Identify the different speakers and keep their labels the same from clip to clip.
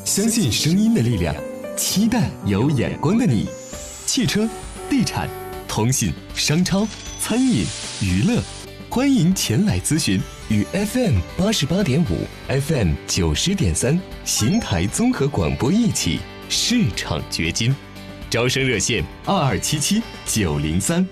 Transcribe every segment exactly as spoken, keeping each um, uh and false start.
Speaker 1: 相信声音的力量，期待有眼光的你。汽车、地产、通信、商超、餐饮、娱乐，欢迎前来咨询。与 F M 八十八点五、F M 九十点三邢台综合广播一起市场掘金。招生热线二二七七九零三。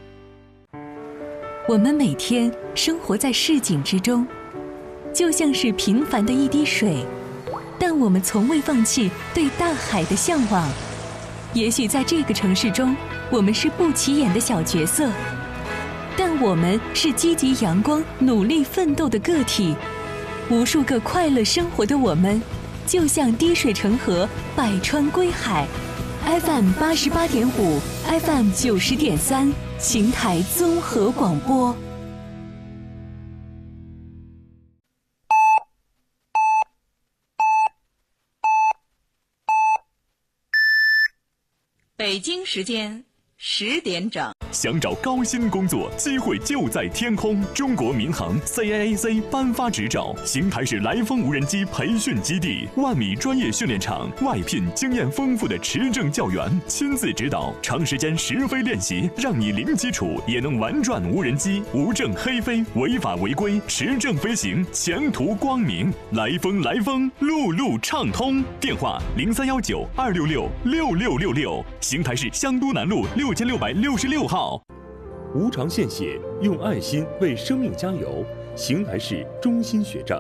Speaker 2: 我们每天生活在市井之中，就像是平凡的一滴水，但我们从未放弃对大海的向往。也许在这个城市中，我们是不起眼的小角色，但我们是积极阳光、努力奋斗的个体。无数个快乐生活的我们，就像滴水成河，百川归海。F M 八十八点五 ，F M 九十点三，邢台综合广播。
Speaker 3: 北京时间十点整。
Speaker 4: 想找高薪工作，机会就在天空。中国民航 C A A C 颁发执照，邢台市来风无人机培训基地，万米专业训练场，外聘经验丰富的持证教员，亲自指导，长时间实飞练习，让你零基础也能玩转无人机，无证黑飞，违法违规，持证飞行，前途光明。来风来风，路路畅通。电话零三幺九二六六六六六六，邢台市香都南路六千六百六十六号。
Speaker 5: 无偿献血，用爱心为生命加油。邢台市中心血站。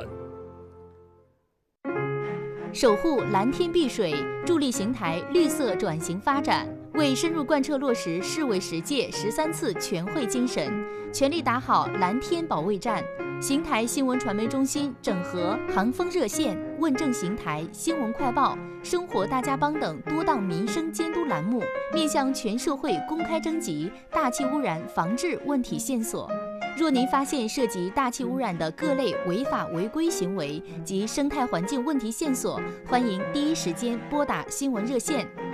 Speaker 6: 守护蓝天碧水，助力邢台绿色转型发展。为深入贯彻落实市委十届十三次全会精神，全力打好蓝天保卫战。邢台新闻传媒中心整合航风热线、问政邢台、新闻快报、生活大家帮等多档民生监督栏目，面向全社会公开征集大气污染防治问题线索。若您发现涉及大气污染的各类违法违规行为及生态环境问题线索，欢迎第一时间拨打新闻热线